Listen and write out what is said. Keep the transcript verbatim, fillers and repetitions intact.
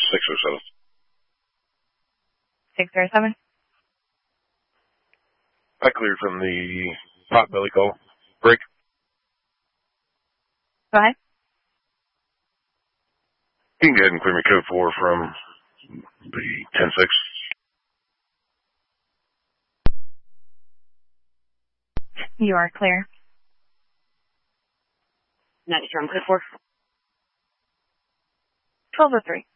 six oh seven. six oh seven. I cleared from the potbelly call. Break. Go ahead. You can go ahead and clear me code four from the ten six. You are clear. Next round, code four. twelve oh three.